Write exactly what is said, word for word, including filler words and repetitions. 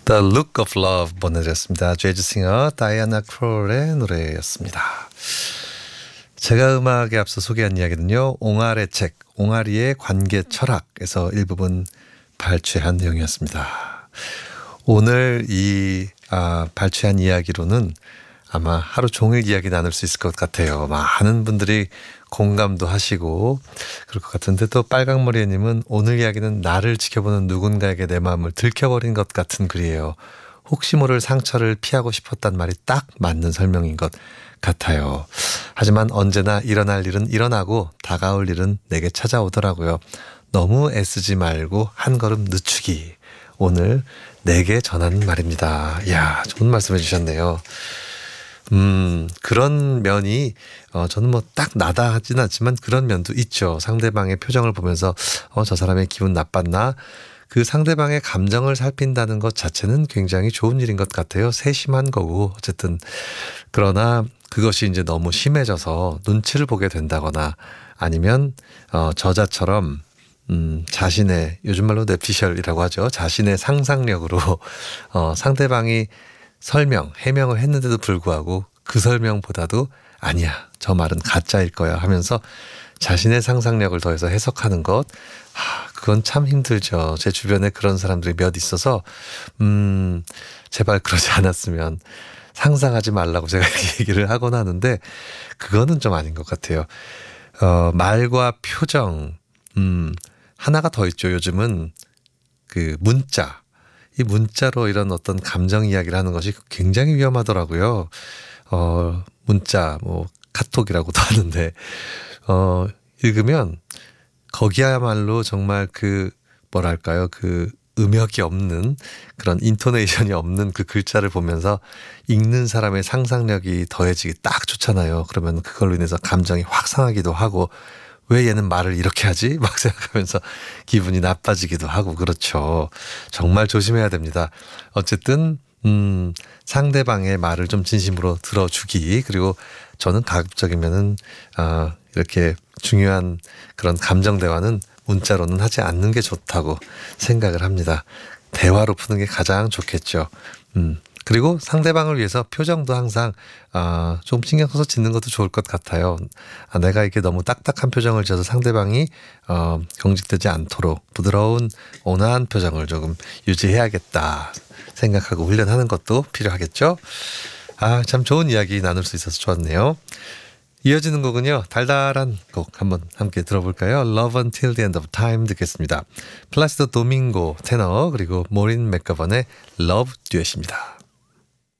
The Look of Love 보내드렸습니다. 재즈 싱어 다이애나 크롤의 노래였습니다. 제가 음악에 앞서 소개한 이야기는요. 옹알의 책, 옹알이의 관계 철학에서 일부분 발췌한 내용이었습니다. 오늘 이 아, 발췌한 이야기로는 아마 하루 종일 이야기 나눌 수 있을 것 같아요. 많은 분들이 공감도 하시고 그럴 것 같은데, 또 빨강머리님은 오늘 이야기는 나를 지켜보는 누군가에게 내 마음을 들켜버린 것 같은 글이에요. 혹시 모를 상처를 피하고 싶었단 말이 딱 맞는 설명인 것 같아요. 하지만 언제나 일어날 일은 일어나고 다가올 일은 내게 찾아오더라고요. 너무 애쓰지 말고 한 걸음 늦추기. 오늘 내게 전하는 말입니다. 이야, 좋은 말씀 해주셨네요. 음, 그런 면이, 어, 저는 뭐 딱 나다 하진 않지만 그런 면도 있죠. 상대방의 표정을 보면서, 어, 저 사람의 기분 나빴나? 그 상대방의 감정을 살핀다는 것 자체는 굉장히 좋은 일인 것 같아요. 세심한 거고, 어쨌든. 그러나 그것이 이제 너무 심해져서 눈치를 보게 된다거나 아니면, 어, 저자처럼, 음, 자신의, 요즘 말로 뇌피셜이라고 하죠. 자신의 상상력으로, 어, 상대방이 설명, 해명을 했는데도 불구하고 그 설명보다도 아니야, 저 말은 가짜일 거야 하면서 자신의 상상력을 더해서 해석하는 것, 하, 그건 참 힘들죠. 제 주변에 그런 사람들이 몇 있어서 음, 제발 그러지 않았으면, 상상하지 말라고 제가 얘기를 하곤 하는데 그거는 좀 아닌 것 같아요. 어, 말과 표정, 음, 하나가 더 있죠. 요즘은 그 문자, 이 문자로 이런 어떤 감정 이야기를 하는 것이 굉장히 위험하더라고요. 어, 문자, 뭐, 카톡이라고도 하는데, 어, 읽으면 거기야말로 정말 그, 뭐랄까요, 그 음역이 없는 그런 인토네이션이 없는 그 글자를 보면서 읽는 사람의 상상력이 더해지기 딱 좋잖아요. 그러면 그걸로 인해서 감정이 확 상하기도 하고, 왜 얘는 말을 이렇게 하지? 막 생각하면서 기분이 나빠지기도 하고 그렇죠. 정말 조심해야 됩니다. 어쨌든 음, 상대방의 말을 좀 진심으로 들어주기, 그리고 저는 가급적이면은 어, 이렇게 중요한 그런 감정 대화는 문자로는 하지 않는 게 좋다고 생각을 합니다. 대화로 푸는 게 가장 좋겠죠. 음. 그리고 상대방을 위해서 표정도 항상 어, 좀 신경 써서 짓는 것도 좋을 것 같아요. 아, 내가 이렇게 너무 딱딱한 표정을 지어서 상대방이 어, 경직되지 않도록 부드러운 온화한 표정을 조금 유지해야겠다 생각하고 훈련하는 것도 필요하겠죠. 아, 참 좋은 이야기 나눌 수 있어서 좋았네요. 이어지는 곡은요, 달달한 곡 한번 함께 들어볼까요? Love Until the End of Time 듣겠습니다. 플라시도 도밍고 테너, 그리고 모린 맥거번의 러브 듀엣입니다.